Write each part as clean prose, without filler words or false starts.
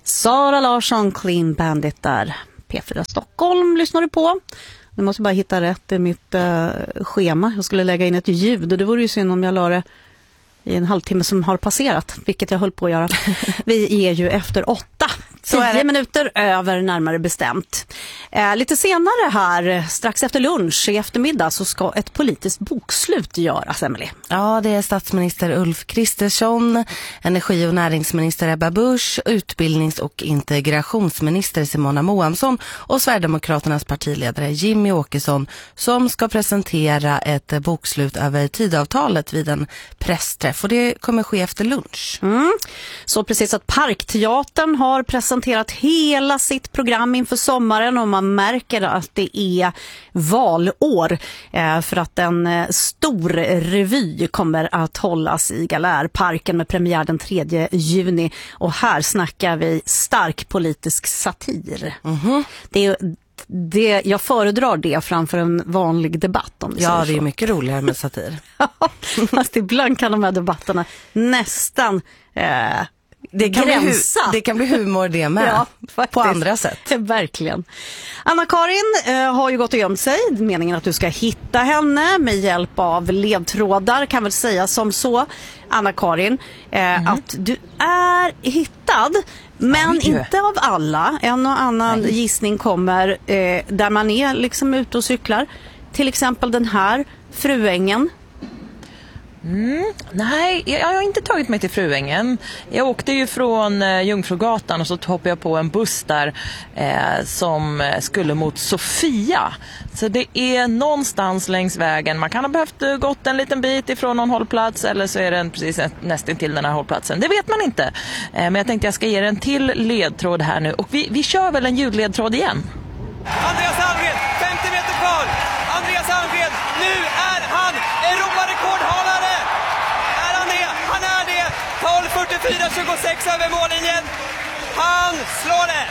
Sara Larsson, Clean Bandit där. P4 Stockholm lyssnar du på. Nu måste bara hitta rätt i mitt schema. Jag skulle lägga in ett ljud och det vore ju synd om jag la det i en halvtimme som har passerat, vilket jag höll på att göra. Vi är ju efter 8. 10 minuter över närmare bestämt. Lite senare här, strax efter lunch i eftermiddag, så ska ett politiskt bokslut göras, Emily. Ja, det är statsminister Ulf Kristersson, energi- och näringsminister Ebba Busch, utbildnings- och integrationsminister Simona Moamsson och Sverigedemokraternas partiledare Jimmy Åkesson som ska presentera ett bokslut över tidavtalet vid en pressträff. Och det kommer ske efter lunch. Så precis att Parkteatern har presenterat hela sitt program inför sommaren och man märker att det är valår för att en stor revy kommer att hållas i Galärparken med premiär den 3 juni och här snackar vi stark politisk satir. Jag föredrar det framför en vanlig debatt. Om ja, det är mycket roligare med satir. Fast ibland kan de här debatterna nästan det kan bli humor det med, ja, på andra sätt. Verkligen. Anna-Karin har ju gått och gömt sig. Meningen att du ska hitta henne med hjälp av ledtrådar, kan väl säga som så, Anna-Karin, att du är hittad. Men inte av alla. En och annan gissning kommer där man är liksom ute och cyklar. Till exempel den här, Fruängen. Nej, jag har inte tagit mig till Fruängen. Jag åkte ju från Jungfrugatan och så hoppade jag på en buss där som skulle mot Sofia. Så det är någonstans längs vägen. Man kan ha behövt gått en liten bit ifrån någon hållplats eller så är den precis nästan till den här hållplatsen. Det vet man inte. Men jag tänkte jag ska ge den till ledtråd här nu. Och vi kör väl en ljudledtråd igen. Andreas Almgren, 50 meter kvar. Andreas Almgren, nu är han Europarekordhavare. Är han det? Han är det. 12:44,26 över mållinjen. Han slår det.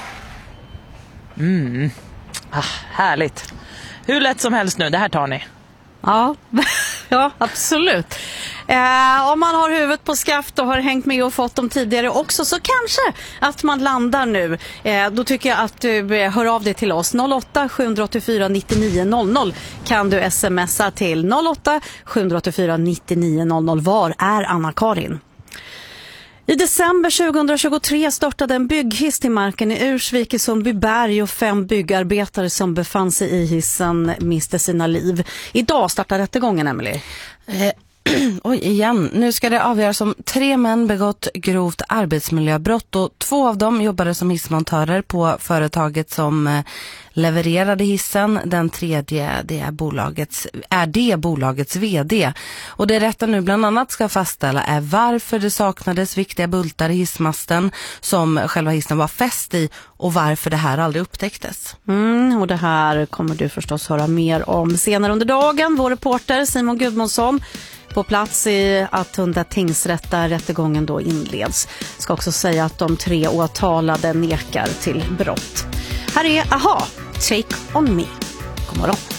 Härligt. Hur lätt som helst nu, det här tar ni. Ja, ja, absolut. Om man har huvudet på skaft och har hängt med och fått dem tidigare också, så kanske att man landar nu. Då tycker jag att du hör av dig till oss. 08 784 99 00 kan du smsa till 08 784 99 00. Var är Anna-Karin? I december 2023 startade en bygghiss till marken i Ursvik i Sundbyberg och 5 byggarbetare som befann sig i hissen miste sina liv. Idag startar rättegången, Emily. Oj, igen. Nu ska det avgöras om 3 män begått grovt arbetsmiljöbrott och 2 av dem jobbade som hissmontörer på företaget som levererade hissen. Den tredje det är bolagets vd. Och det rätten nu bland annat ska fastställa är varför det saknades viktiga bultar i hissmasten som själva hissen var fäst i och varför det här aldrig upptäcktes. Och det här kommer du förstås höra mer om senare under dagen. Vår reporter Simon Gudmundsson på plats i Attunda tingsrätt där rättegången då inleds. Ska också säga att de 3 åtalade nekar till brott. Här är Aha, Take On Me. God morgon.